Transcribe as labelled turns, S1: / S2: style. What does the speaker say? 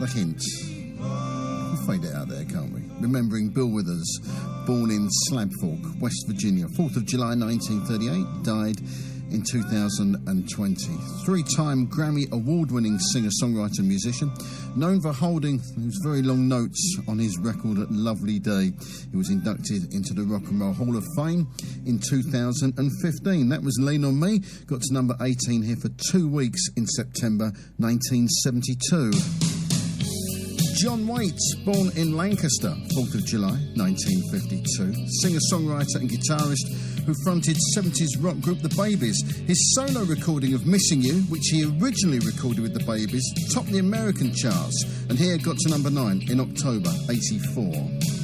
S1: The hint. We'll fade it out there, can't we? Remembering Bill Withers, born in Slab Fork, West Virginia, 4th of July 1938, died in 2020. Three-time Grammy award-winning singer-songwriter and musician, known for holding those very long notes on his record Lovely Day. He was inducted into the Rock and Roll Hall of Fame in 2015. That was Lean on Me, got to number 18 here for 2 weeks in September 1972. John Waite, born in Lancaster, 4th of July 1952, singer-songwriter and guitarist who fronted 70s rock group The Babies. His solo recording of Missing You, which he originally recorded with The Babies, topped the American charts, and here got to number 9 in October 84.